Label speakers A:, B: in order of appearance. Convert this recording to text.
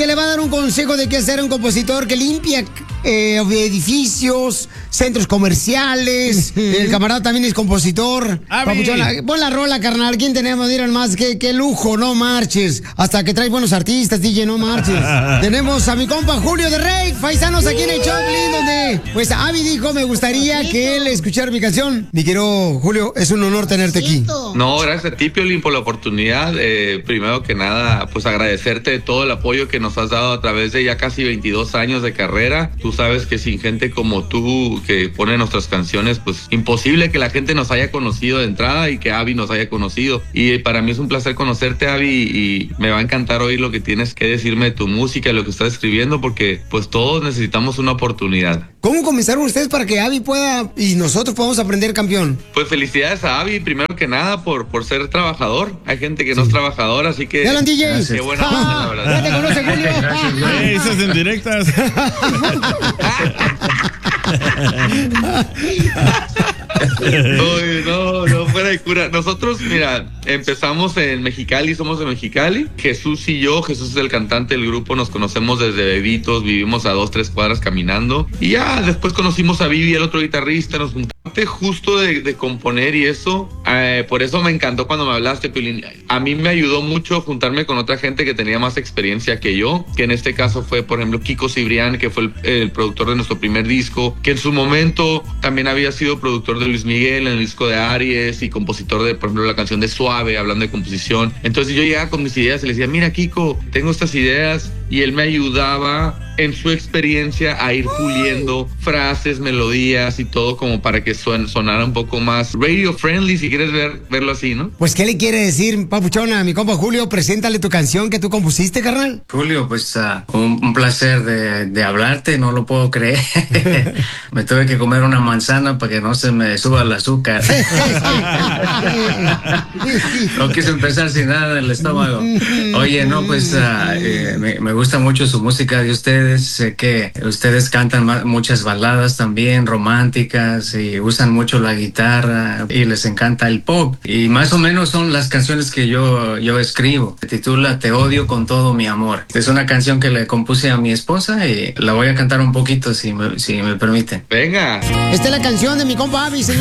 A: le va a dar un consejo de qué hacer a un compositor que limpia edificios, centros comerciales. El camarada también es compositor. Papuchona, pon la rola, carnal. ¿Quién tenemos? Miren más, qué lujo, no marches. Hasta que trae buenos artistas, DJ, no marches. Tenemos a mi compa Julio de Rey, paisanos aquí en el Choplin, donde pues Abby dijo, me gustaría que él escuchara mi canción. Mi querido Julio, es un honor tenerte aquí.
B: No, gracias a ti, Piolín, por la oportunidad. Primero que nada, pues agradecerte todo el apoyo que nos has dado a través de ya casi 22 años de carrera. Tú sabes que sin gente como tú que pone nuestras canciones, pues imposible que la gente nos haya conocido de entrada y que Abby nos haya conocido. Y para mí es un placer conocerte, Abby, y me va a encantar oír lo que tienes que decirme de tu música y lo que estás escribiendo, porque pues todos necesitamos una oportunidad.
A: ¿Cómo comenzaron ustedes para que Abby pueda y nosotros podamos aprender, campeón?
B: Pues felicidades a Abby, primero que nada, por ser trabajador. Hay gente que no es trabajadora, así que...
A: ¡Yalan, DJ!
B: ¡Qué buena onda, la verdad!
A: ¡Ya te conoce, Julio!
C: Esas en directas.
B: No, fuera de cura. Nosotros, mira, empezamos en Mexicali, somos de Mexicali. Jesús y yo, Jesús es el cantante del grupo, nos conocemos desde bebitos, vivimos a 2-3 cuadras caminando. Y ya después conocimos a Vivi, el otro guitarrista, nos juntamos justo de componer y eso. Por eso me encantó cuando me hablaste, Piolín. A mí me ayudó mucho juntarme con otra gente que tenía más experiencia que yo, que en este caso fue, por ejemplo, Kiko Cibrián, que fue el productor de nuestro primer disco, que en su momento también había sido productor de Luis Miguel en el disco de Aries y compositor de, por ejemplo, la canción de Suave, hablando de composición. Entonces yo llegaba con mis ideas y le decía, mira, Kiko, tengo estas ideas, y él me ayudaba en su experiencia a ir puliendo frases, melodías y todo como para que sonara un poco más radio friendly, si quieres verlo así, ¿no?
A: Pues, ¿qué le quiere decir, papuchona, a mi compa Julio? Preséntale tu canción que tú compusiste, carnal.
D: Julio, pues un placer de hablarte, no lo puedo creer. Me tuve que comer una manzana para que no se me suba el azúcar. No quise empezar sin nada en el estómago. Oye, no, pues me gusta mucho su música de ustedes. Sé que ustedes cantan muchas baladas también románticas y usan mucho la guitarra y les encanta el pop. Y más o menos son las canciones que yo escribo. Se titula Te odio con todo mi amor. Es una canción que le compuse a mi esposa y la voy a cantar un poquito si me permiten.
B: Venga.
A: Esta es la canción de mi compa Abby, señor.